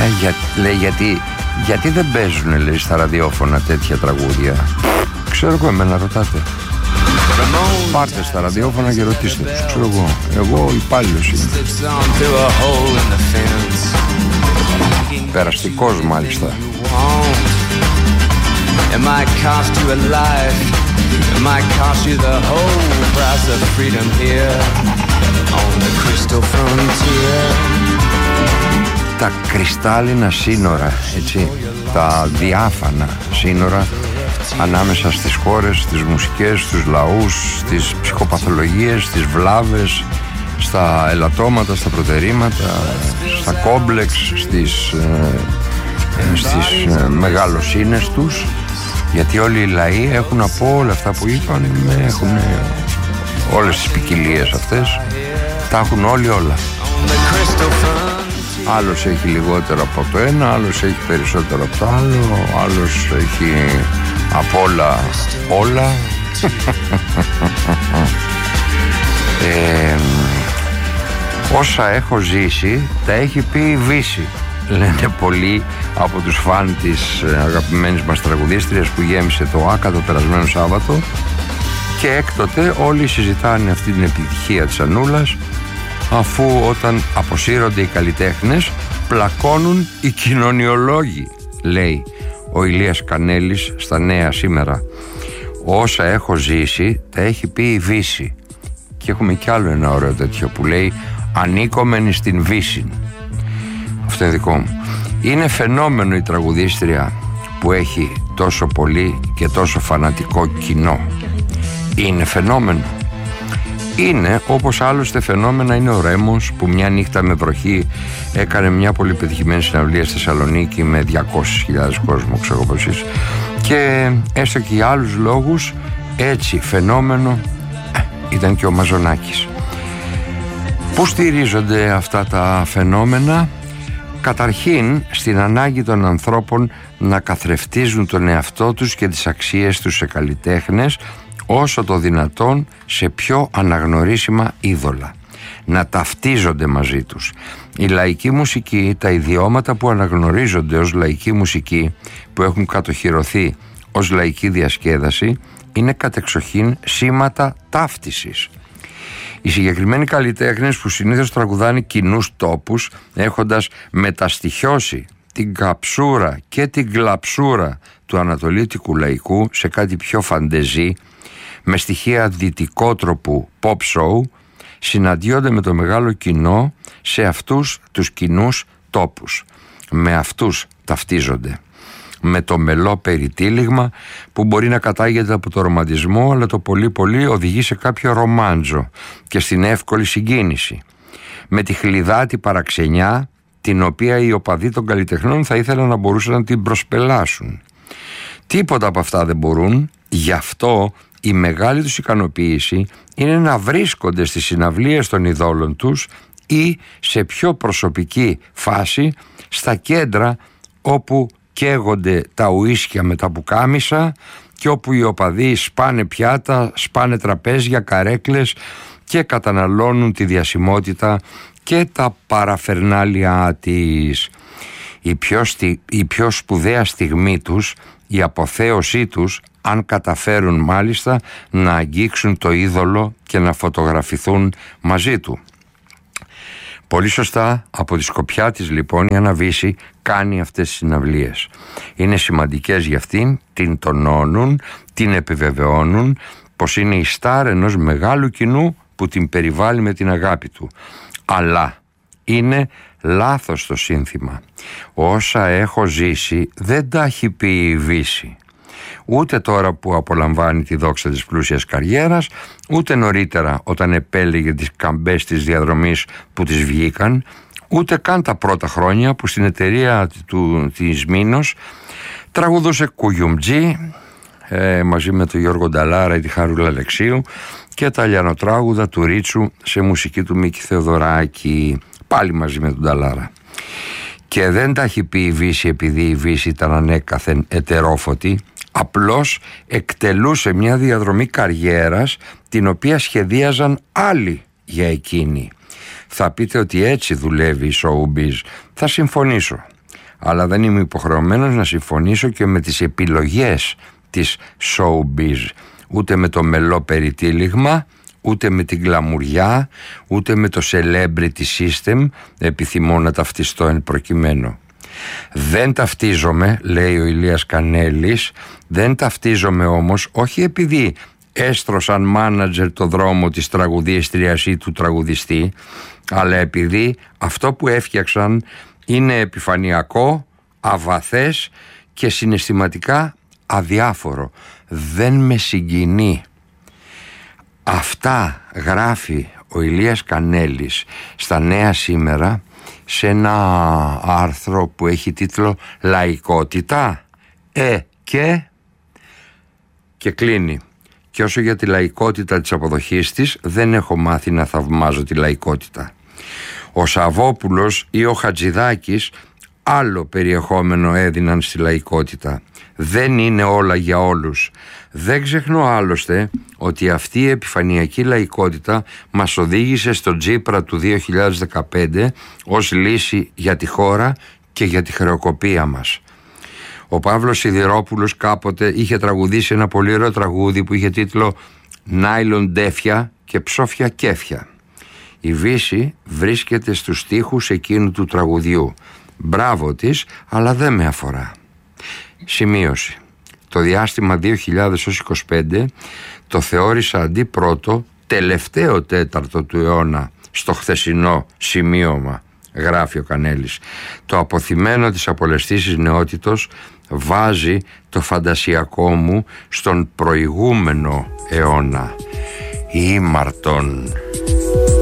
Λέει γιατί δεν παίζουν, λέει, στα ραδιόφωνα τέτοια τραγούδια. Ξέρω εγώ, εμένα ρωτάτε. Πάρτε στα ραδιόφωνα και ρωτήστε τους. Ξέρω εγώ υπάλληλος είμαι. Περαστικός μάλιστα. It might cost you a life. It might cost you the whole price of freedom here on the crystal frontier. Τα κρυστάλλινα σύνορα, έτσι, τα διάφανα σύνορα ανάμεσα στις χώρες, στις μουσικές, στους λαούς, στις ψυχοπαθολογίες, στις βλάβες, στα ελαττώματα, στα προτερήματα, στα κόμπλεξ, στις μεγαλοσύνες τους, γιατί όλοι οι λαοί έχουν από όλα αυτά που είπαν, έχουν όλες τις ποικιλίες αυτές, τα έχουν όλοι όλα. Άλλος έχει λιγότερο από το ένα, άλλος έχει περισσότερο από το άλλο, άλλος έχει από όλα. Όσα έχω ζήσει τα έχει πει η Βύση, λένε πολλοί από τους φαν της αγαπημένης μας τραγουδίστριας που γέμισε το ΆΚΑ το περασμένο Σάββατο, και έκτοτε όλοι συζητάνε αυτή την επιτυχία της Ανούλας, αφού όταν αποσύρονται οι καλλιτέχνες πλακώνουν οι κοινωνιολόγοι, λέει ο Ηλίας Κανέλης στα Νέα σήμερα. Όσα έχω ζήσει τα έχει πει η Βύση. Και έχουμε κι άλλο ένα ωραίο τέτοιο που λέει ανήκομενοι στην Βύση. Αυτό είναι δικό μου. Είναι φαινόμενο η τραγουδίστρια που έχει τόσο πολύ και τόσο φανατικό κοινό. Είναι φαινόμενο. Είναι όπως άλλωστε φαινόμενα είναι ο Ρέμος, που μια νύχτα με βροχή έκανε μια πολύ πετυχημένη συναυλία στη Θεσσαλονίκη με 200.000 κόσμο, ξέρω πως εσείς. Και έστω και για άλλους λόγους, έτσι φαινόμενο ήταν και ο Μαζονάκης. Πού στηρίζονται αυτά τα φαινόμενα? Καταρχήν στην ανάγκη των ανθρώπων να καθρεφτίζουν τον εαυτό τους και τις αξίες τους σε καλλιτέχνες, όσο το δυνατόν σε πιο αναγνωρίσιμα είδωλα, να ταυτίζονται μαζί τους. Η λαϊκή μουσική, τα ιδιώματα που αναγνωρίζονται ως λαϊκή μουσική, που έχουν κατοχυρωθεί ως λαϊκή διασκέδαση, είναι κατεξοχήν σήματα ταύτισης. Οι συγκεκριμένοι καλλιτέχνες που συνήθως τραγουδάνε κοινούς τόπους, έχοντας μεταστοιχιώσει την καψούρα και την κλαψούρα του ανατολίτικου λαϊκού σε κάτι πιο φαντεζή, με στοιχεία δυτικότροπου pop show, συναντιόνται με το μεγάλο κοινό σε αυτούς τους κοινούς τόπους. Με αυτούς ταυτίζονται. Με το μελό περιτύλιγμα που μπορεί να κατάγεται από το ρομαντισμό, αλλά το πολύ πολύ οδηγεί σε κάποιο ρομάντζο και στην εύκολη συγκίνηση. Με τη χλιδάτη παραξενιά, την οποία οι οπαδοί των καλλιτεχνών θα ήθελαν να μπορούσαν να την προσπελάσουν. Τίποτα από αυτά δεν μπορούν, γι' αυτό η μεγάλη τους ικανοποίηση είναι να βρίσκονται στις συναυλίες των ειδόλων τους ή σε πιο προσωπική φάση στα κέντρα όπου καίγονται τα ουίσκια με τα πουκάμισα και όπου οι οπαδοί σπάνε πιάτα, σπάνε τραπέζια, καρέκλες και καταναλώνουν τη διασημότητα και τα παραφερνάλια της. Η πιο σπουδαία στιγμή τους, η αποθέωσή τους, αν καταφέρουν μάλιστα να αγγίξουν το είδωλο και να φωτογραφηθούν μαζί του. Πολύ σωστά από τη σκοπιά της λοιπόν η Άννα Βύση κάνει αυτές τις συναυλίες. Είναι σημαντικές για αυτήν, την τονώνουν, την επιβεβαιώνουν πως είναι η στάρ ενός μεγάλου κοινού που την περιβάλλει με την αγάπη του. Αλλά είναι λάθος το σύνθημα. Όσα έχω ζήσει δεν τα έχει πει η Βύση. Ούτε τώρα που απολαμβάνει τη δόξα της πλούσιας καριέρας, ούτε νωρίτερα όταν επέλεγε τις καμπές της διαδρομής που της βγήκαν, ούτε καν τα πρώτα χρόνια που στην εταιρεία της Μήνος τραγουδούσε κουγιουμτζή μαζί με τον Γιώργο Νταλάρα ή τη Χαρούλα Αλεξίου και τα λιανοτράγουδα του Ρίτσου σε μουσική του Μίκη Θεοδωράκη, πάλι μαζί με τον Νταλάρα. Και δεν τα έχει πει η Βύση επειδή η Βύση ήταν ανέκαθεν ετερόφωτη, απλώς εκτελούσε μια διαδρομή καριέρας την οποία σχεδίαζαν άλλοι για εκείνη. Θα πείτε ότι έτσι δουλεύει η showbiz. Θα συμφωνήσω. αλλά δεν είμαι υποχρεωμένος να συμφωνήσω και με τις επιλογές της showbiz, ούτε με το μελό περιτύλιγμα, ούτε με την γκλαμουριά, ούτε με το celebrity system επιθυμώ να ταυτιστώ εν προκειμένου. Δεν ταυτίζομαι, λέει ο Ηλίας Κανέλης, δεν ταυτίζομαι όμως όχι επειδή έστρωσαν μάνατζερ το δρόμο της τραγουδίστριας ή του τραγουδιστή, αλλά επειδή αυτό που έφτιαξαν είναι επιφανειακό, αβαθές και συναισθηματικά αδιάφορο. Δεν με συγκινεί. Αυτά γράφει ο Ηλίας Κανέλης στα Νέα Σήμερα σε ένα άρθρο που έχει τίτλο «Λαϊκότητα» και κλείνει. Και όσο για τη λαϊκότητα της αποδοχής της, δεν έχω μάθει να θαυμάζω τη λαϊκότητα. Ο Σαββόπουλος ή ο Χατζηδάκης άλλο περιεχόμενο έδιναν στη λαϊκότητα. Δεν είναι όλα για όλους. Δεν ξεχνώ άλλωστε ότι αυτή η επιφανειακή λαϊκότητα μας οδήγησε στο Τσίπρα του 2015 ως λύση για τη χώρα και για τη χρεοκοπία μας. Ο Παύλος Σιδηρόπουλος κάποτε είχε τραγουδήσει ένα πολύ ωραίο τραγούδι που είχε τίτλο «Νάιλον ντέφια και ψόφια κέφια». Η Βύση βρίσκεται στους στίχους εκείνου του τραγουδιού. Μπράβο της, αλλά δεν με αφορά. Σημείωση. Το διάστημα 2025 το θεώρησα αντί πρώτο, τελευταίο τέταρτο του αιώνα στο χθεσινό σημείωμα, γράφει ο Κανέλης. Το αποθυμένο της απολεστήσης νεότητος βάζει το φαντασιακό μου στον προηγούμενο αιώνα. Ήμαρτον.